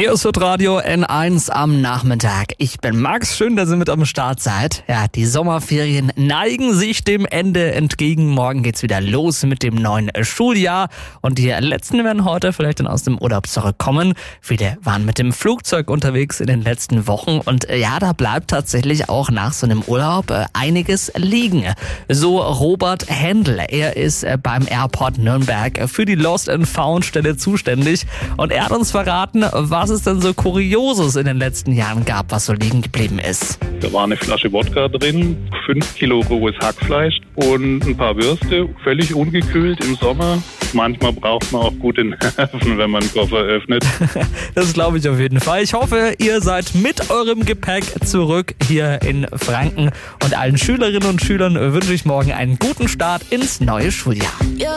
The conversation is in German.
Hier ist Radio N1 am Nachmittag. Ich bin Max, schön, dass ihr mit am Start seid. Ja, die Sommerferien neigen sich dem Ende entgegen. Morgen geht's wieder los mit dem neuen Schuljahr. Und die Letzten werden heute vielleicht dann aus dem Urlaub zurückkommen. Viele waren mit dem Flugzeug unterwegs in den letzten Wochen. Und ja, da bleibt tatsächlich auch nach so einem Urlaub einiges liegen. So Robert Händel, er ist beim Airport Nürnberg für die Lost and Found Stelle zuständig. Und er hat uns verraten, was es denn so Kurioses in den letzten Jahren gab, was so liegen geblieben ist. Da war eine Flasche Wodka drin, 5 Kilo rohes Hackfleisch und ein paar Würste, völlig ungekühlt im Sommer. Manchmal braucht man auch gute Nerven, wenn man einen Koffer öffnet. Das glaube ich auf jeden Fall. Ich hoffe, ihr seid mit eurem Gepäck zurück hier in Franken. Und allen Schülerinnen und Schülern wünsche ich morgen einen guten Start ins neue Schuljahr.